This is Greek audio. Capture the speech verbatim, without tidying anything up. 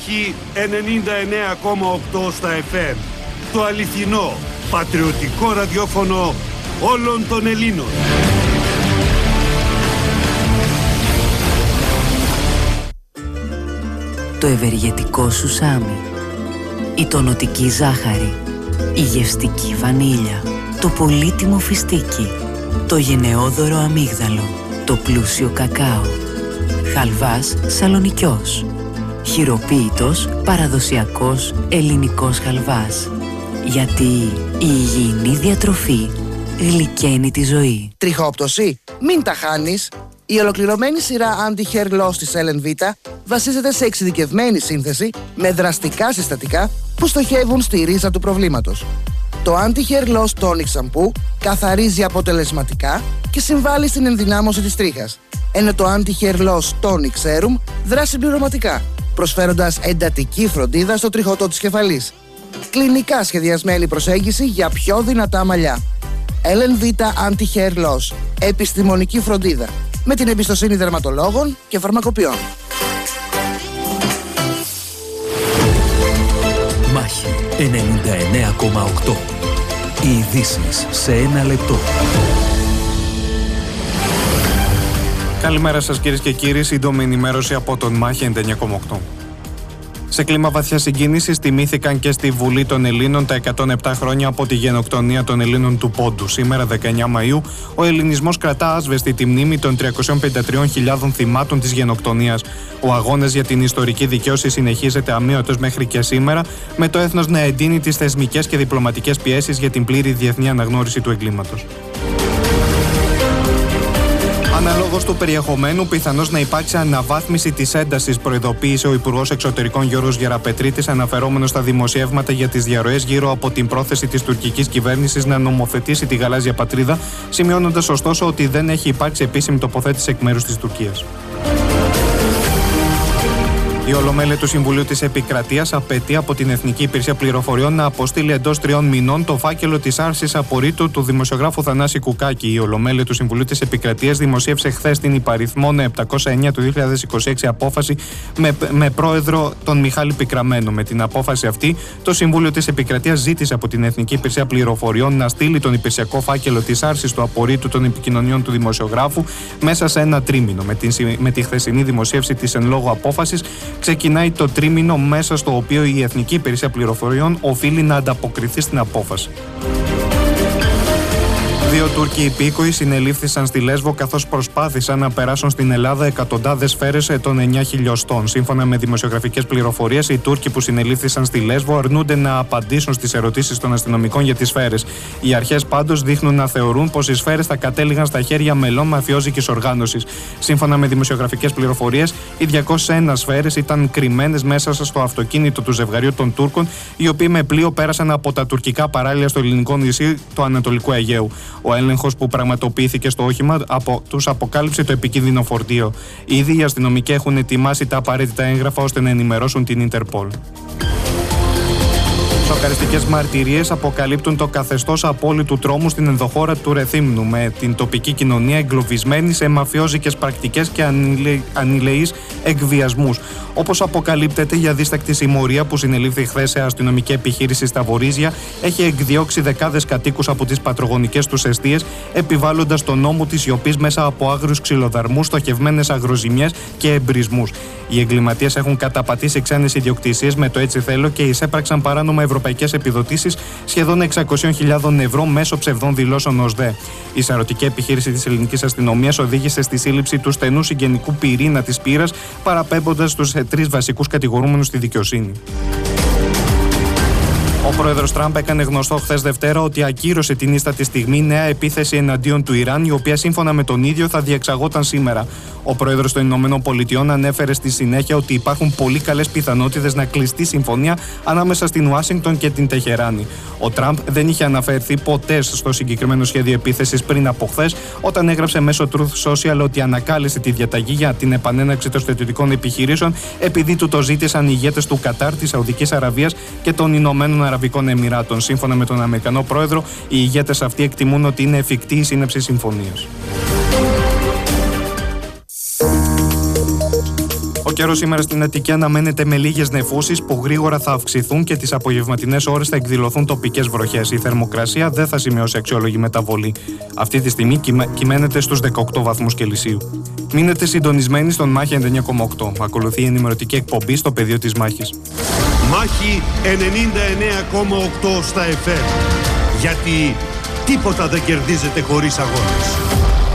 έχει ενενήντα εννέα κόμμα οκτώ στα εφ εμ. Το αληθινό, πατριωτικό ραδιόφωνο όλων των Ελλήνων. Το ευεργετικό σουσάμι, η τονωτική ζάχαρη, η γευστική βανίλια, το πολύτιμο φιστίκι, το γενναιόδωρο αμύγδαλο, το πλούσιο κακάο, χαλβάς σαλονικιός, χειροποίητος παραδοσιακός ελληνικός χαλβάς. Γιατί η υγιεινή διατροφή γλυκαίνει τη ζωή. Τριχόπτωση? Μην τα χάνεις! Η ολοκληρωμένη σειρά Anti-Hair Loss της L N V βασίζεται σε εξειδικευμένη σύνθεση με δραστικά συστατικά που στοχεύουν στη ρίζα του προβλήματος. Το Anti-Hair Loss Tonic Shampoo καθαρίζει αποτελεσματικά και συμβάλλει στην ενδυνάμωση της τρίχας, ενώ το Anti-Hair Loss Tonic Serum δράσει συμπληρωματικά, προσφέροντας εντατική φροντίδα στο τριχωτό της κεφαλής. Κλινικά σχεδιασμένη προσέγγιση για πιο δυνατά μαλλιά. L N V Anti-Hair Loss. Επιστημονική φροντίδα με την εμπιστοσύνη δερματολόγων και φαρμακοποιών. Μάχη ενενήντα εννέα κόμμα οκτώ. Οι ειδήσεις σε ένα λεπτό. Καλημέρα σας κυρίες και κύριοι, σύντομη ενημέρωση από τον Μάχη ενενήντα εννέα κόμμα οκτώ. Σε κλίμα βαθιά συγκίνησης τιμήθηκαν και στη Βουλή των Ελλήνων τα εκατόν επτά χρόνια από τη γενοκτονία των Ελλήνων του Πόντου. Σήμερα, δεκαεννέα Μαΐου, ο ελληνισμός κρατά άσβεστη τη μνήμη των τριακόσιων πενήντα τριών χιλιάδων θυμάτων της γενοκτονίας. Ο αγώνας για την ιστορική δικαίωση συνεχίζεται αμύωτος μέχρι και σήμερα, με το έθνος να εντείνει τις θεσμικές και διπλωματικές πιέσεις για την πλήρη διεθνή αναγνώριση του εγκλήματος. Αναλόγως του περιεχομένου, πιθανώς να υπάρξει αναβάθμιση της έντασης, προειδοποίησε ο Υπουργός Εξωτερικών Γιώργος Γεραπετρίτης, αναφερόμενος στα δημοσιεύματα για τις διαρροές γύρω από την πρόθεση της τουρκικής κυβέρνησης να νομοθετήσει τη γαλάζια πατρίδα, σημειώνοντας ωστόσο ότι δεν έχει υπάρξει επίσημη τοποθέτηση εκ μέρους της Τουρκίας. Η Ολομέλεια του Συμβουλίου της Επικρατείας απαιτεί από την Εθνική Υπηρεσία Πληροφοριών να αποστείλει εντός τριών μηνών το φάκελο της άρσης απορρίτου του δημοσιογράφου Θανάση Κουκάκη. Η Ολομέλεια του Συμβουλίου της Επικρατείας δημοσίευσε χθες την υπαριθμόν επτακόσια εννέα του δύο χιλιάδες είκοσι έξι απόφαση με, με πρόεδρο τον Μιχάλη Πικραμένο. Με την απόφαση αυτή, το Συμβούλιο της Επικρατείας ζήτησε από την Εθνική Υπηρεσία Πληροφοριών να στείλει τον υπηρεσιακό φάκελο της άρσης του απορρίτου των επικοινωνιών του δημοσιογράφου μέσα σε ένα τρίμηνο. Με, την, με τη χθεσινή δημοσίευση της εν λόγω απόφασης, ξεκινάει το τρίμηνο μέσα στο οποίο η Εθνική Υπηρεσία Πληροφοριών οφείλει να ανταποκριθεί στην απόφαση. Δύο Τούρκοι υπήκοοι συνελήφθησαν στη Λέσβο καθώς προσπάθησαν να περάσουν στην Ελλάδα εκατοντάδες σφαίρες των εννέα χιλιοστών. Σύμφωνα με δημοσιογραφικές πληροφορίες, οι Τούρκοι που συνελήφθησαν στη Λέσβο αρνούνται να απαντήσουν στις ερωτήσεις των αστυνομικών για τις σφαίρες. Οι αρχές πάντως δείχνουν να θεωρούν πως οι σφαίρες θα κατέληγαν στα χέρια μελών μαφιόζικης οργάνωσης. Σύμφωνα με δημοσιογραφικές πληροφορίες, οι διακόσιες ένα σφαίρες ήταν κρυμμένες μέσα στο αυτοκίνητο του ζευγαριού των Τούρκων, οι οποίοι με πλοίο πέρασαν από τα τουρκικά παράλια στο ελληνικό νησί του Ανατολικού Αιγαίου. Ο έλεγχος που πραγματοποιήθηκε στο όχημα από, τους αποκάλυψε το επικίνδυνο φορτίο. Ήδη οι αστυνομικοί έχουν ετοιμάσει τα απαραίτητα έγγραφα ώστε να ενημερώσουν την Ιντερπολ. Σοκαριστικές μαρτυρίες αποκαλύπτουν το καθεστώς απόλυτου τρόμου στην ενδοχώρα του Ρεθύμνου, με την τοπική κοινωνία εγκλωβισμένη σε μαφιόζικες πρακτικές και ανηλεείς εκβιασμούς. Όπως αποκαλύπτεται, η αδίστακτη συμμορία που συνελήφθη χθες σε αστυνομική επιχείρηση στα Βορίζια έχει εκδιώξει δεκάδες κατοίκους από τις πατρογονικές τους εστίες, επιβάλλοντας τον νόμο της σιωπής μέσα από άγριους ξυλοδαρμούς, στοχευμένες αγροζημιές και εμπρισμούς. Οι εγκληματίες έχουν καταπατήσει ξένες ιδιοκτησίες με το έτσι θέλω και εισέπραξαν παράνομα ευρωπαϊκές επιδοτήσεις σχεδόν εξακόσιες χιλιάδες ευρώ μέσω ψευδών δηλώσεων ως δε. Η σαρωτική επιχείρηση της ελληνικής αστυνομίας οδήγησε στη σύλληψη του στενού συγγενικού πυρήνα της πύρας, παραπέμποντας τους τρεις βασικούς κατηγορούμενους στη δικαιοσύνη. Ο πρόεδρος Τραμπ έκανε γνωστό χθες Δευτέρα ότι ακύρωσε την ίστατη στιγμή νέα επίθεση εναντίον του Ιράν, η οποία σύμφωνα με τον ίδιο θα διεξαγόταν σήμερα. Ο πρόεδρος των Ηνωμένων Πολιτειών ανέφερε στη συνέχεια ότι υπάρχουν πολύ καλές πιθανότητες να κλειστεί συμφωνία ανάμεσα στην Ουάσιγκτον και την Τεχεράνη. Ο Τραμπ δεν είχε αναφερθεί ποτέ στο συγκεκριμένο σχέδιο επίθεσης πριν από χθες, όταν έγραψε μέσω Truth Social ότι ανακάλεσε τη διαταγή για την επανέναρξη των στρατιωτικών επιχειρήσεων, επειδή του το ζήτησαν οι ηγέτες του Κατάρ, της Σαουδικής Αραβίας και των Ηνωμένων Αραβικών Εμιράτων. Σύμφωνα με τον Αμερικανό πρόεδρο, οι ηγέτες αυτοί εκτιμούν ότι είναι εφικτή η σύναψη συμφωνίας. Ο καιρό σήμερα στην Αττική αναμένεται με λίγες νεφούσεις που γρήγορα θα αυξηθούν και τις απογευματινές ώρες θα εκδηλωθούν τοπικές βροχές. Η θερμοκρασία δεν θα σημειώσει αξιόλογη μεταβολή. Αυτή τη στιγμή κυμαίνεται στους δεκαοκτώ βαθμούς Κελσίου. Μείνετε συντονισμένοι στον Μάχη ενενήντα εννέα κόμμα οκτώ. Ακολουθεί η ενημερωτική εκπομπή στο πεδίο της μάχης. Μάχη ενενήντα εννέα κόμμα οκτώ στα εφ εμ. Γιατί τίποτα δεν κερδίζεται χωρίς αγώνες.